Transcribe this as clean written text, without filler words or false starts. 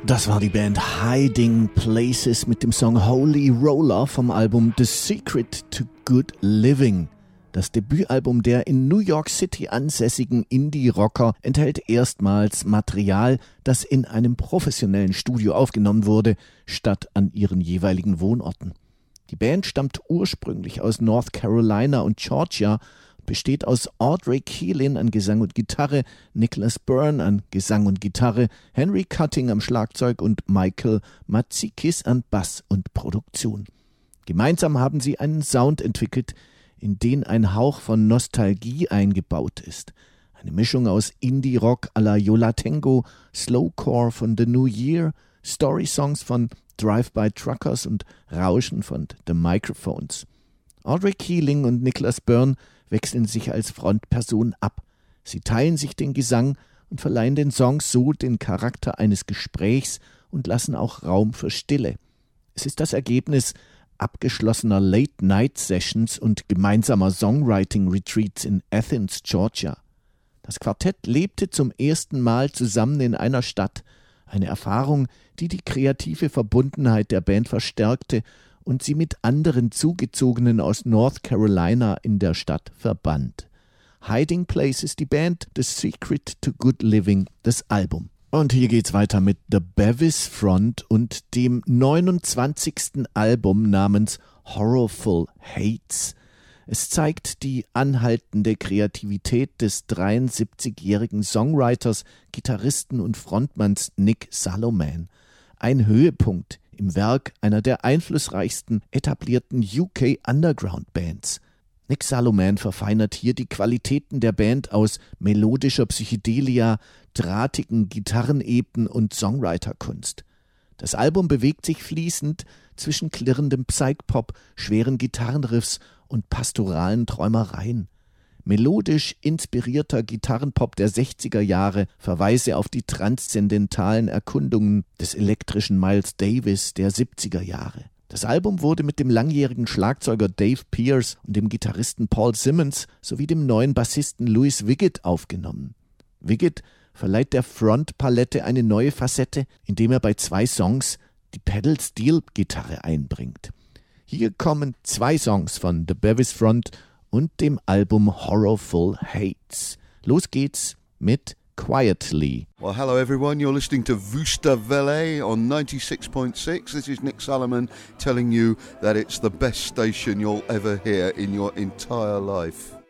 Das war die Band Hiding Places mit dem Song Holy Roller vom Album The Secret to Good Living. Das Debütalbum der in New York City ansässigen Indie-Rocker enthält erstmals Material, das in einem professionellen Studio aufgenommen wurde, statt an ihren jeweiligen Wohnorten. Die Band stammt ursprünglich aus North Carolina und Georgia, besteht aus Audrey Keelan an Gesang und Gitarre, Nicholas Byrne an Gesang und Gitarre, Henry Cutting am Schlagzeug und Michael Matzikis an Bass und Produktion. Gemeinsam haben sie einen Sound entwickelt, in den ein Hauch von Nostalgie eingebaut ist. Eine Mischung aus Indie-Rock à la Yo La Tengo, Slowcore von The New Year, Story-Songs von Drive-By Truckers und Rauschen von The Microphones. Audrey Keeling und Nicholas Byrne wechseln sich als Frontperson ab. Sie teilen sich den Gesang und verleihen den Songs so den Charakter eines Gesprächs und lassen auch Raum für Stille. Es ist das Ergebnis abgeschlossener Late-Night-Sessions und gemeinsamer Songwriting-Retreats in Athens, Georgia. Das Quartett lebte zum ersten Mal zusammen in einer Stadt, eine Erfahrung, die die kreative Verbundenheit der Band verstärkte und sie mit anderen Zugezogenen aus North Carolina in der Stadt verband. Hiding Place ist die Band, The Secret to Good Living, das Album. Und hier geht's weiter mit The Bevis Front und dem 29. Album namens Horrorful Hates. Es zeigt die anhaltende Kreativität des 73-jährigen Songwriters, Gitarristen und Frontmanns Nick Saloman. Ein Höhepunkt im Werk einer der einflussreichsten etablierten UK Underground Bands. Nick Saloman verfeinert hier die Qualitäten der Band aus melodischer Psychedelia, drahtigen Gitarrenebenen und Songwriterkunst. Das Album bewegt sich fließend zwischen klirrendem Psych-Pop, schweren Gitarrenriffs und pastoralen Träumereien. Melodisch inspirierter Gitarrenpop der 60er Jahre, Verweise auf die transzendentalen Erkundungen des elektrischen Miles Davis der 70er Jahre. Das Album wurde mit dem langjährigen Schlagzeuger Dave Pierce und dem Gitarristen Paul Simmons sowie dem neuen Bassisten Louis Wiggett aufgenommen. Wiggett verleiht der Frontpalette eine neue Facette, indem er bei 2 Songs die Pedal-Steel-Gitarre einbringt. Hier kommen 2 Songs von The Bevis Front und dem Album Horrorful Hates. Los geht's mit Quietly. Well, hello everyone. You're listening to Vusta Vele on 96.6. This is Nick Saloman telling you that it's the best station you'll ever hear in your entire life.